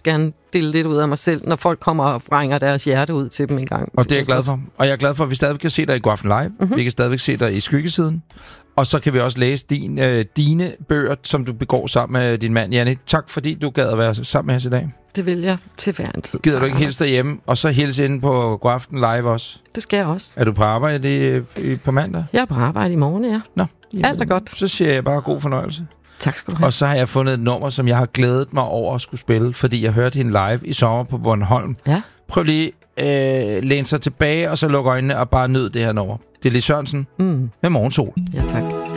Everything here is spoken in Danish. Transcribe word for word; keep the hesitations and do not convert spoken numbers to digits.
gerne dele lidt ud af mig selv, når folk kommer og frænger deres hjerte ud til dem en gang. Og det er jeg glad for. Og jeg er glad for, at vi stadig kan se dig i God Aften Live. Mm-hmm. Vi kan stadigvæk se dig i Skyggesiden. Og så kan vi også læse din, øh, dine bøger, som du begår sammen med din mand, Janne. Tak, fordi du gad at være sammen med os i dag. Det vil jeg til hver en tid. Gider du ikke hilse derhjemme, og så hilse inde på God Aften Live også? Det skal jeg også. Er du på arbejde i, i, på mandag? Jeg er på arbejde i morgen, ja. Nå. Jamen, alt er godt. Så siger jeg bare god fornøjelse. Tak skal du have. Og så har jeg fundet et nummer, som jeg har glædet mig over at skulle spille, fordi jeg hørte hende live i sommer på Bornholm. Ja. Prøv lige at øh, læne sig tilbage, og så lukke øjnene og bare nyd det her nummer. Det er Lis Sørensen mm. med Morgensol. Ja, tak.